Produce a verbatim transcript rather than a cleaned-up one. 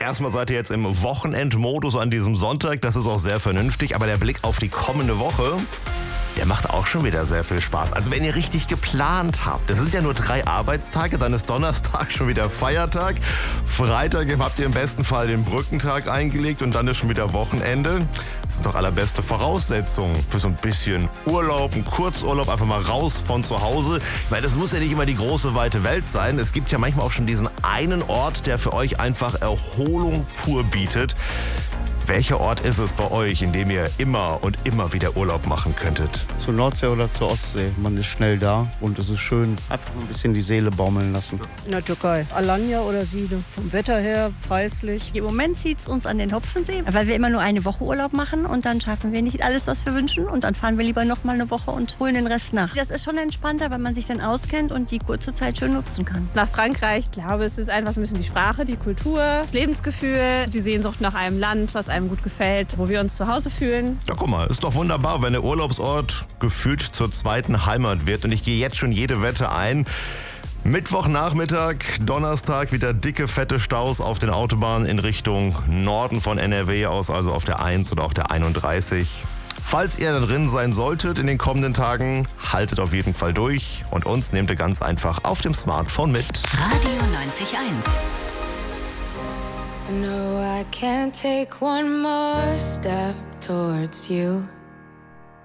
Erstmal seid ihr jetzt im Wochenendmodus an diesem Sonntag, das ist auch sehr vernünftig, aber der Blick auf die kommende Woche, der macht auch schon wieder sehr viel Spaß. Also wenn ihr richtig geplant habt, das sind ja nur drei Arbeitstage, dann ist Donnerstag schon wieder Feiertag, Freitag habt ihr im besten Fall den Brückentag eingelegt und dann ist schon wieder Wochenende. Das sind doch allerbeste Voraussetzungen für so ein bisschen Urlaub, ein Kurzurlaub, einfach mal raus von zu Hause. Ich meine, das muss ja nicht immer die große, weite Welt sein. Es gibt ja manchmal auch schon diesen einen Ort, der für euch einfach Erholung pur bietet. Welcher Ort ist es bei euch, in dem ihr immer und immer wieder Urlaub machen könntet? Zur Nordsee oder zur Ostsee. Man ist schnell da und es ist schön. Einfach ein bisschen die Seele baumeln lassen. In der Türkei. Alanya oder Side. Vom Wetter her, preislich. Im Moment zieht es uns an den Hopfensee, weil wir immer nur eine Woche Urlaub machen und dann schaffen wir nicht alles, was wir wünschen. Und dann fahren wir lieber noch mal eine Woche und holen den Rest nach. Das ist schon entspannter, weil man sich dann auskennt und die kurze Zeit schön nutzen kann. Nach Frankreich, ich glaube, es ist einfach so ein bisschen die Sprache, die Kultur, das Lebensgefühl, die Sehnsucht nach einem Land, was einem gut gefällt, wo wir uns zu Hause fühlen. Ja, guck mal, ist doch wunderbar, wenn der Urlaubsort gefühlt zur zweiten Heimat wird. Und ich gehe jetzt schon jede Wette ein. Mittwochnachmittag, Donnerstag wieder dicke, fette Staus auf den Autobahnen in Richtung Norden von N R W aus, also auf der eins oder auch der einunddreißig. Falls ihr da drin sein solltet in den kommenden Tagen, haltet auf jeden Fall durch und uns nehmt ihr ganz einfach auf dem Smartphone mit. Radio neunzig eins. I know I can't take one more step towards you.